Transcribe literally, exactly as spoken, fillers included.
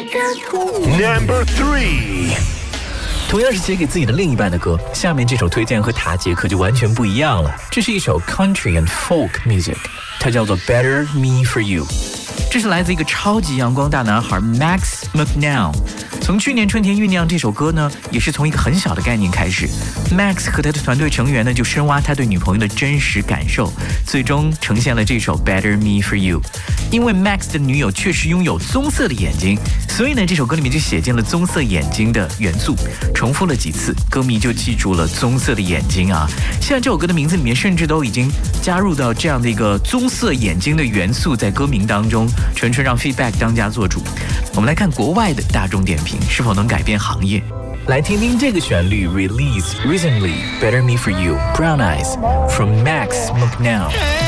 Number three。 同样是写给自己的另一半的歌，下面这首推荐和塔姐可就完全不一样了。这是一首 country and folk music， 它叫做 Better Me For You。这是来自一个超级阳光大男孩 Max McNown。从去年春天酝酿这首歌呢，也是从一个很小的概念开始。Max 和他的团队成员呢，就深挖他对女朋友的真实感受，最终呈现了这首 Better Me For You。因为 Max 的女友确实拥有棕色的眼睛，所以呢，这首歌里面就写进了棕色眼睛的元素，重复了几次，歌迷就记住了棕色的眼睛啊。现在这首歌的名字里面甚至都已经加入到这样的一个棕色眼睛的元素在歌名当中，纯纯让 feedback 当家做主。我们来看国外的大众点评是否能改变行业。来听听这个旋律 Release Recently Better Me For You Brown Eyes from Max McNown。